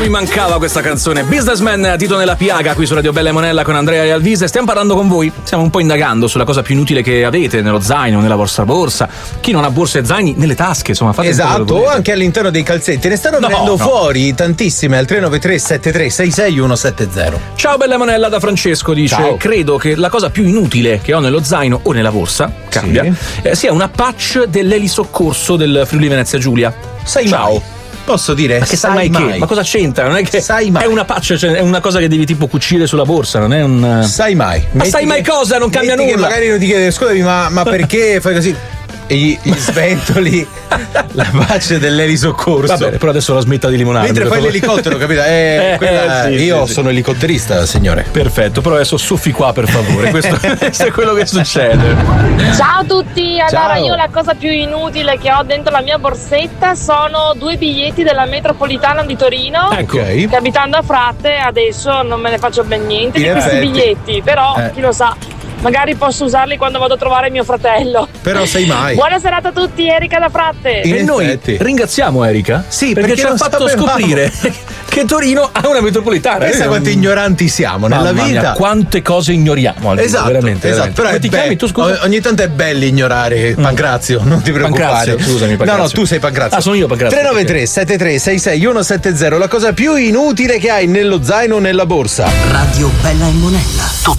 mi mancava questa canzone. Businessman, Tito nella piaga, qui su Radio Bella e Monella con Andrea e Alvise. Stiamo parlando con voi, stiamo un po' indagando sulla cosa più inutile che avete nello zaino, nella vostra borsa. Chi non ha borse e zaini nelle tasche, insomma, fate esatto, o anche all'interno dei calzetti. Ne stanno venendo fuori tantissime al 393 73 66 170. Ciao Bella e Monella, da Francesco dice: ciao. Credo che la cosa più inutile che ho nello zaino o nella borsa, cambia, sia una patch dell'elisoccorso del Friuli Venezia Giulia. Sai mai? Posso dire? Ma che sai mai? Che? Ma cosa c'entra? Non è che sai mai. È una patch, cioè è una cosa che devi tipo cucire sulla borsa, non è un. Sai mai. Ma sai mai cosa? Non cambia nulla. Che magari non ti chiede, scusami, ma perché fai così? E gli sventoli la pace dell'elisoccorso. Va bene, però adesso la smetta di limonare. Mentre fai l'elicottero, capito? Io sono elicotterista, signore. Perfetto, però adesso soffi qua, per favore. Questo è quello che succede. Ciao a tutti. Allora, io la cosa più inutile che ho dentro la mia borsetta sono 2 biglietti della metropolitana di Torino. Ecco. Che abitando a Fratte adesso non me ne faccio ben niente di questi biglietti, però chi lo sa. Magari posso usarli quando vado a trovare mio fratello. Però sai mai. Buona serata a tutti, Erika da Fratte. E noi ringraziamo Erika. Sì, perché ci ha fatto scoprire che Torino ha una metropolitana. Pensa quanti ignoranti siamo nella vita. Mia, quante cose ignoriamo. Esatto, veramente. Però come ti chiami tu, scusa? Ogni tanto è bello ignorare Pancrazio, non ti preoccupare. Pancrazio, scusami, Pancrazio. No, tu sei Pancrazio. Ah, sono io Pancrazio. 393 73 66 170. La cosa più inutile che hai nello zaino o nella borsa. Radio Bella e Monella.